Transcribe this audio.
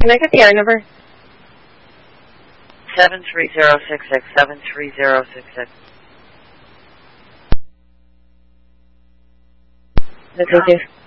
Can I get the R number? 73066, 73066. Thank you.